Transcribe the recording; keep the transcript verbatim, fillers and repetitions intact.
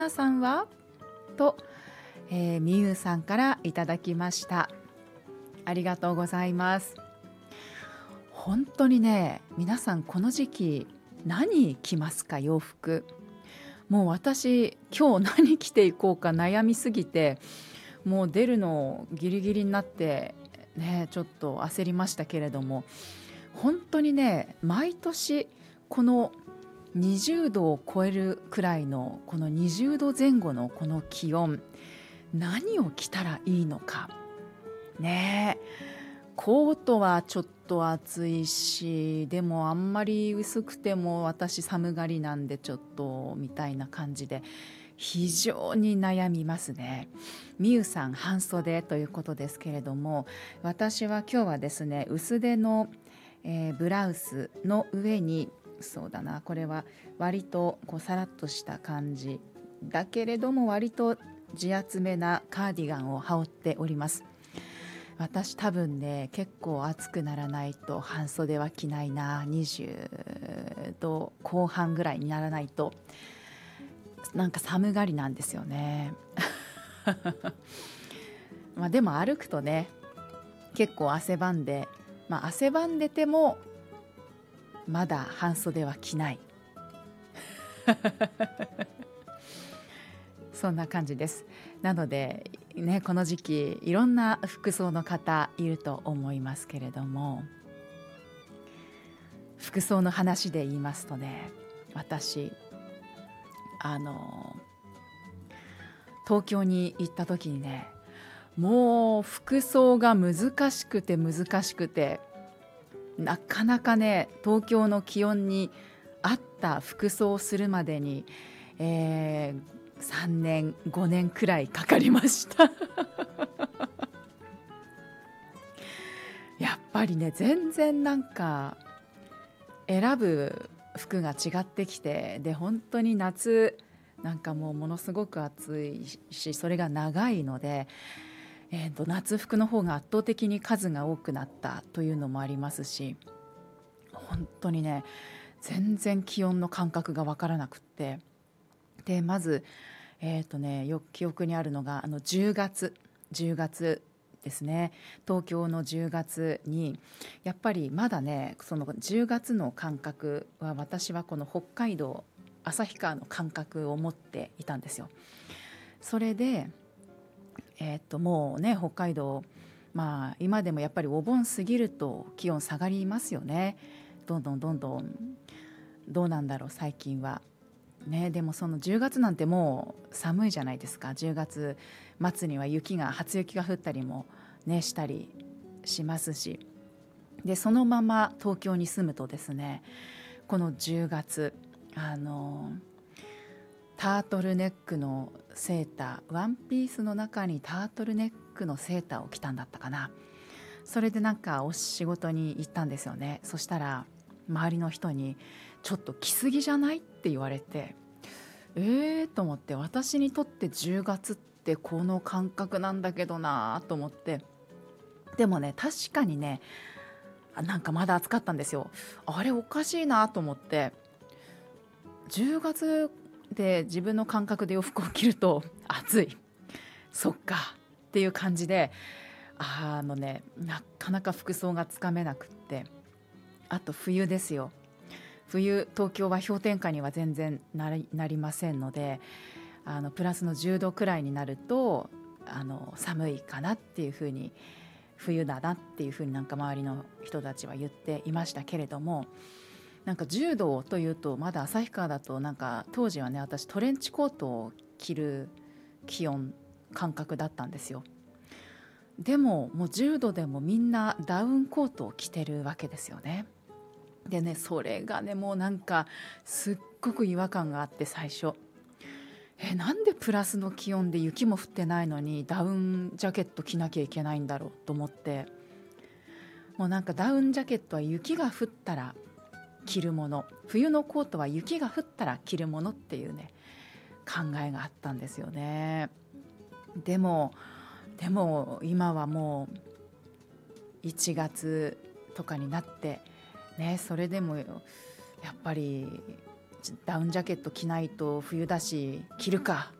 さんはと、えー、みゆさんからいただきました。ありがとうございます。本当にね、皆さんこの時期何着ますか？洋服。もう私今日何着ていこうか悩みすぎて、もう出るのギリギリになってね、ちょっと焦りましたけれども、本当にね、毎年このにじゅうどを超えるくらいのこのにじゅうどぜん後のこの気温、何を着たらいいのかね。えコートはちょっと暑いし、でもあんまり薄くても私寒がりなんでちょっとみたいな感じで非常に悩みますね。みゆさん半袖ということですけれども、私は今日はですね、薄手の、えーブラウスの上に、そうだな、これは割とこうさらっとした感じだけれども割と地厚めなカーディガンを羽織っております。私多分ね、結構暑くならないと半袖は着ないな。にじゅうどこう半ぐらいにならないとなんか寒がりなんですよね。まあでも歩くとね、結構汗ばんで、まあ、汗ばんでてもまだ半袖は着ない。そんな感じです。なので、ね、この時期いろんな服装の方いると思いますけれども、服装の話で言いますとね、私あの東京に行った時にね、もう服装が難しくて難しくて、なかなかね、東京の気温に合った服装をするまでに、えーさんねんごねんくらいかかりました。やっぱりね、全然なんか選ぶ服が違ってきて、で本当に夏なんかもうものすごく暑いし、それが長いので、えーと夏服の方が圧倒的に数が多くなったというのもありますし、本当にね、全然気温の感覚が分からなくって、でまずえーとね、よく記憶にあるのがあのじゅうがつじゅうがつですね。東京のじゅうがつにやっぱりまだね、そのじゅうがつの感覚は私はこの北海道旭川の感覚を持っていたんですよ。それで、えーともうね、北海道、まあ今でもやっぱりお盆過ぎると気温下がりますよね。どんどんどんどん。どうなんだろう最近はね。でもそのじゅうがつなんてもう寒いじゃないですか。じゅうがつ末には雪が初雪が降ったりもねしたりしますし、でそのまま東京に住むとですね、このじゅうがつあのタートルネックのセーター、ワンピースの中にタートルネックのセーターを着たんだったかな。それでなんかお仕事に行ったんですよね。そしたら周りの人にちょっと着すぎじゃないって言われて、えーと思って、私にとってじゅうがつってこの感覚なんだけどなと思って、でもね、確かにね、なんかまだ暑かったんですよ。あれおかしいなと思って、じゅうがつで自分の感覚で洋服を着ると暑い、そっかっていう感じで、あのね、なかなか服装がつかめなくって、あと冬ですよ。冬、東京は氷点下には全然なり、なりませんので、あのプラスのじゅうどくらいになるとあの寒いかなっていうふうに、冬だなっていうふうになんか周りの人たちは言っていましたけれども、なんかじゅうどというとまだ旭川だと、なんか当時はね、私トレンチコートを着る気温感覚だったんですよ。でももうじゅうどでもみんなダウンコートを着てるわけですよね。でね、それがね、もうなんかすっごく違和感があって、最初えなんでプラスの気温で雪も降ってないのにダウンジャケット着なきゃいけないんだろうと思って、もうなんかダウンジャケットは雪が降ったら着るもの、冬のコートは雪が降ったら着るものっていうね、考えがあったんですよね。でもでも今はもういちがつとかになってね、それでもやっぱりダウンジャケット着ないと冬だし着るか